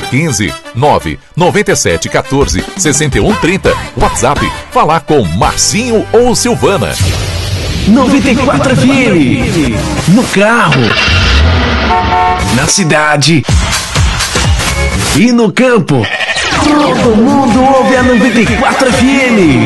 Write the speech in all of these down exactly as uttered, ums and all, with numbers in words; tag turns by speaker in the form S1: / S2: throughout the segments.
S1: quinze, nove nove sete um quatro, seis um três zero. WhatsApp, falar com Marcinho ou Silvana.
S2: noventa e quatro F M. No carro, na cidade e no campo. Todo mundo ouve a noventa e quatro F M.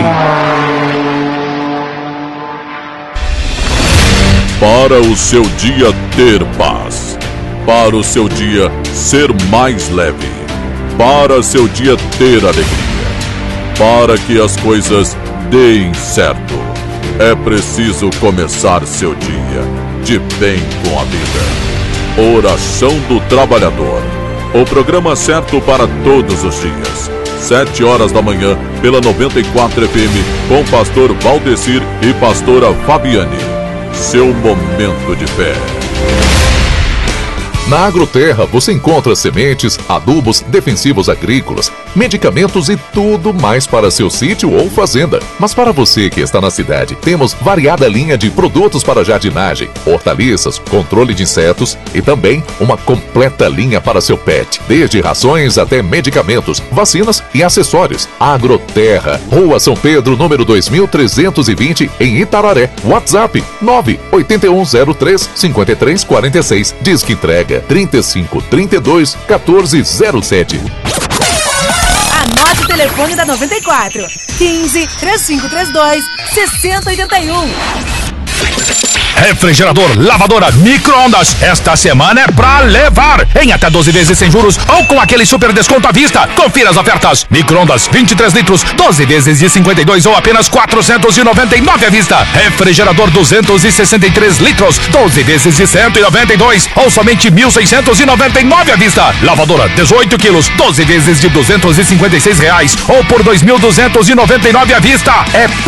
S3: Para o seu dia ter paz, para o seu dia ser mais leve, para seu dia ter alegria, para que as coisas deem certo, é preciso começar seu dia de bem com a vida. Oração do Trabalhador, o programa certo para todos os dias. Sete horas da manhã, pela noventa e quatro F M, com pastor Valdecir e pastora Fabiane. Seu momento de fé.
S1: Na Agroterra você encontra sementes, adubos, defensivos agrícolas, medicamentos e tudo mais para seu sítio ou fazenda. Mas para você que está na cidade, temos variada linha de produtos para jardinagem, hortaliças, controle de insetos e também uma completa linha para seu pet, desde rações até medicamentos, vacinas e acessórios. Agroterra, Rua São Pedro, número dois mil trezentos e vinte, em Itararé. WhatsApp nove oito um zero três cinco três quatro seis. Disque entrega trinta e cinco, trinta e dois, quatorze zero sete.
S4: Anote o telefone da noventa e quatro: quinze, três cinco três dois, seis zero oito um.
S5: Refrigerador, lavadora, micro-ondas. Esta semana é pra levar. Em até doze vezes sem juros ou com aquele super desconto à vista. Confira as ofertas. Micro-ondas vinte e três litros, doze vezes de cinquenta e dois ou apenas quatrocentos e noventa e nove à vista. Refrigerador duzentos e sessenta e três litros, doze vezes de cento e noventa e dois ou somente mil seiscentos e noventa e nove à vista. Lavadora dezoito quilos, doze vezes de duzentos e cinquenta e seis reais ou por dois mil duzentos e noventa e nove à vista. É